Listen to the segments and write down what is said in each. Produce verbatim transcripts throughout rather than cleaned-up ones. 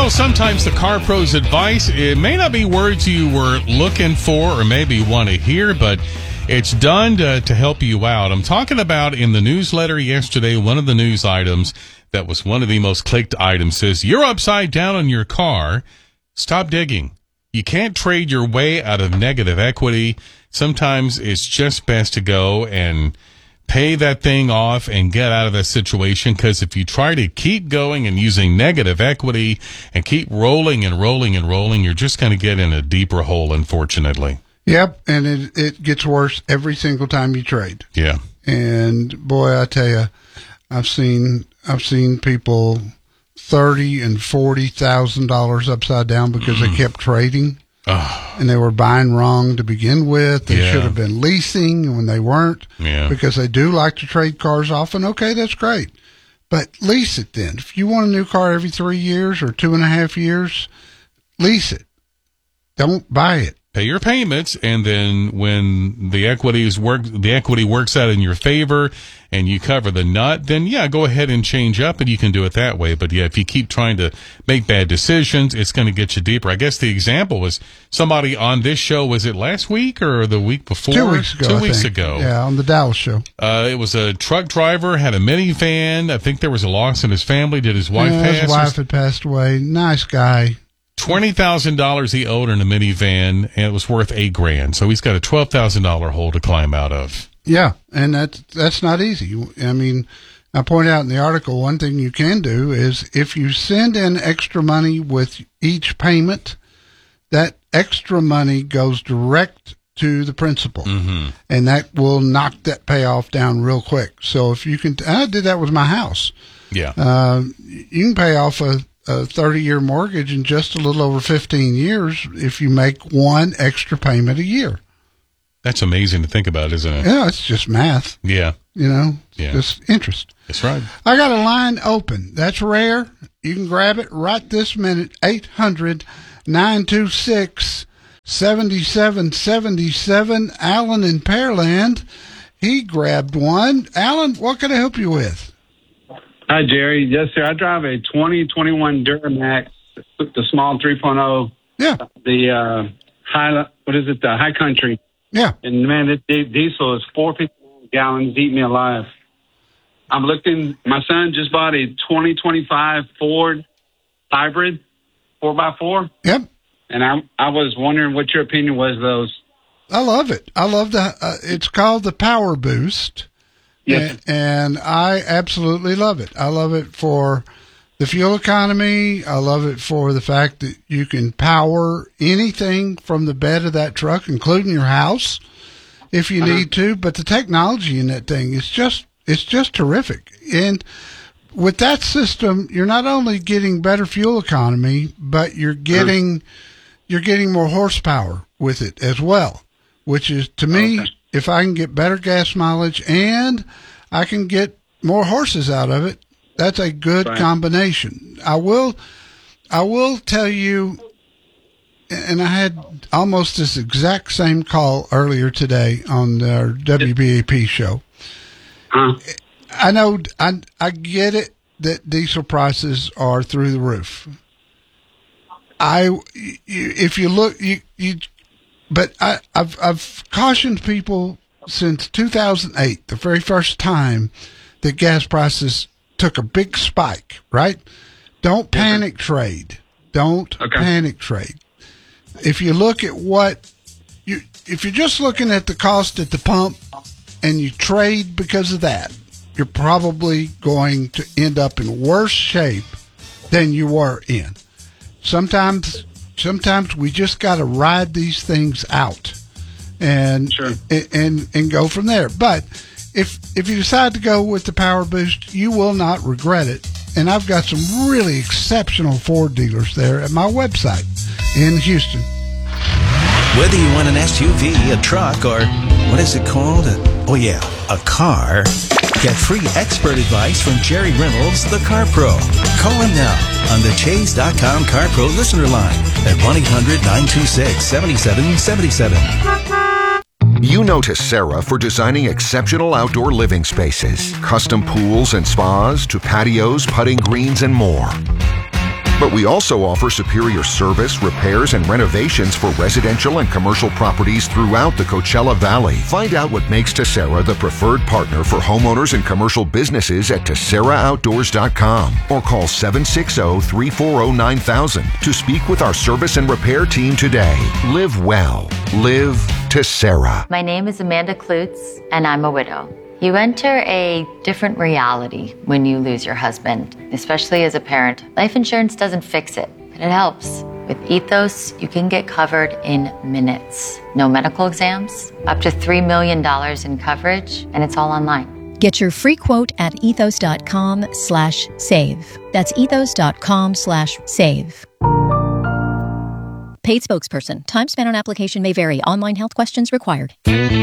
know, sometimes the Car Pro's advice, it may not be words you were looking for or maybe want to hear, but it's done to, to help you out. I'm talking about in the newsletter yesterday, one of the news items that was one of the most clicked items says, you're upside down on your car. Stop digging. You can't trade your way out of negative equity. Sometimes it's just best to go and pay that thing off and get out of that situation, because if you try to keep going and using negative equity and keep rolling and rolling and rolling, you're just going to get in a deeper hole, unfortunately. Yep, and it, it gets worse every single time you trade. Yeah. And boy, I tell you, I've seen I've seen people thirty and forty thousand dollars upside down because mm. they kept trading. Oh. And they were buying wrong to begin with. They yeah. should have been leasing when they weren't, yeah. because they do like to trade cars off. And okay, that's great, but lease it then. If you want a new car every three years or two and a half years, lease it. Don't buy it. Pay your payments, and then when the equities work, the equity works out in your favor, and you cover the nut, then yeah, go ahead and change up, and you can do it that way. But yeah, if you keep trying to make bad decisions, it's going to get you deeper. I guess the example was somebody on this show. Was it last week or the week before? Two weeks ago. Two I weeks think. ago. Yeah, on the Dallas show. Uh, it was a truck driver, had a minivan. I think there was a loss in his family. Did his wife yeah, pass? His wife had passed away. Nice guy. twenty thousand dollars he owed in a minivan, and it was worth eight grand. So he's got a twelve thousand dollars hole to climb out of. Yeah, and that's, that's not easy. I mean, I point out in the article, one thing you can do is if you send in extra money with each payment, that extra money goes direct to the principal, mm-hmm. and that will knock that payoff down real quick. So if you can, I did that with my house. Yeah. Uh, you can pay off a a thirty-year mortgage in just a little over fifteen years if you make one extra payment a year. That's amazing to think about, isn't it? Yeah, it's just math. Yeah. You know, yeah. just interest. That's right. I got a line open. That's rare. You can grab it right this minute, eight hundred, nine two six, seven seven seven seven. Alan in Pearland, he grabbed one. Alan, what can I help you with? Hi, Jerry. Yes, sir. I drive a twenty twenty-one Duramax, the small three point oh. Yeah. The uh, high, what is it? The High Country. Yeah. And man, this diesel is four fifty gallons. Eat me alive. I'm looking. My son just bought a twenty twenty-five Ford hybrid, four by four. Yep. And I, I was wondering what your opinion was of those. I love it. I love the. Uh, it's called the Power Boost. Yes. And, and I absolutely love it. I love it for the fuel economy. I love it for the fact that you can power anything from the bed of that truck, including your house, if you uh-huh. need to. But the technology in that thing is just, it's just terrific. And with that system, you're not only getting better fuel economy, but you're getting, uh-huh. you're getting more horsepower with it as well, which is, to me, okay. if I can get better gas mileage and I can get more horses out of it, that's a good right. combination. I will, I will tell you, and I had almost this exact same call earlier today on our W B A P show. Huh? I know, I, I get it that diesel prices are through the roof. I, you, if you look, you, you, But I, I've I've cautioned people since two thousand eight, the very first time that gas prices took a big spike, right? Don't panic trade. Don't okay. panic trade. If you look at what you, if you're just looking at the cost at the pump and you trade because of that, you're probably going to end up in worse shape than you were in. Sometimes. Sometimes we just got to ride these things out, and, sure. and and and go from there. But if if you decide to go with the Power Boost, you will not regret it. And I've got some really exceptional Ford dealers there at my website in Houston. Whether you want an S U V, a truck, or what is it called? A, oh yeah, a car. Get free expert advice from Jerry Reynolds, the Car Pro. Call him now on the Chase dot com Car Pro listener line at one eight hundred nine two six seven seven seven seven. You know Tessera for designing exceptional outdoor living spaces, custom pools and spas to patios, putting greens, and more. But we also offer superior service, repairs, and renovations for residential and commercial properties throughout the Coachella Valley. Find out what makes Tessera the preferred partner for homeowners and commercial businesses at Tessera Outdoors dot com or call seven six zero, three four zero, nine thousand to speak with our service and repair team today. Live well. Live Tessera. My name is Amanda Klutz, and I'm a widow. You enter a different reality when you lose your husband, especially as a parent. Life insurance doesn't fix it, but it helps. With Ethos, you can get covered in minutes. No medical exams, up to three million dollars in coverage, and it's all online. Get your free quote at ethos.com slash save. That's ethos.com slash save. Paid spokesperson. Time spent on application may vary. Online health questions required.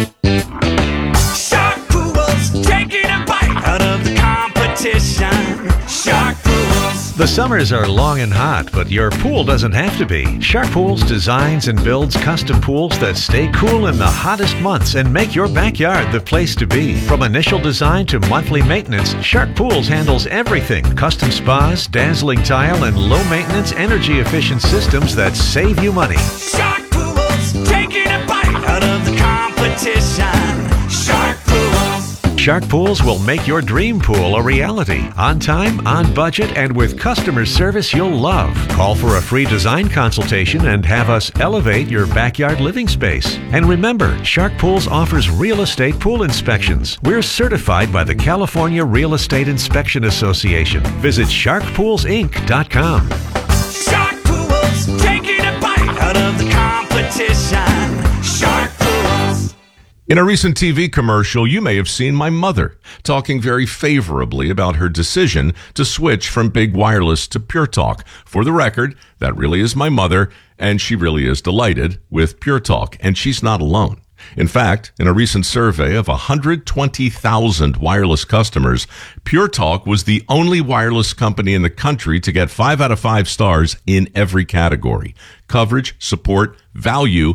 Shark Pools, taking a bite out of the competition. Shark Pools. The summers are long and hot, but your pool doesn't have to be. Shark Pools designs and builds custom pools that stay cool in the hottest months and make your backyard the place to be. From initial design to monthly maintenance, Shark Pools handles everything. Custom spas, dazzling tile, and low-maintenance, energy-efficient systems that save you money. Shark Pools, taking a bite out of the competition. Shark Pools. Shark Pools will make your dream pool a reality. On time, on budget, and with customer service you'll love. Call for a free design consultation and have us elevate your backyard living space. And remember, Shark Pools offers real estate pool inspections. We're certified by the California Real Estate Inspection Association. Visit shark pools inc dot com. Shark Pools, taking a bite out of the competition. Shark Pools. In a recent T V commercial, you may have seen my mother talking very favorably about her decision to switch from Big Wireless to Pure Talk. For the record, that really is my mother, and she really is delighted with Pure Talk, and she's not alone. In fact, in a recent survey of one hundred twenty thousand wireless customers, Pure Talk was the only wireless company in the country to get five out of five stars in every category: coverage, support, value,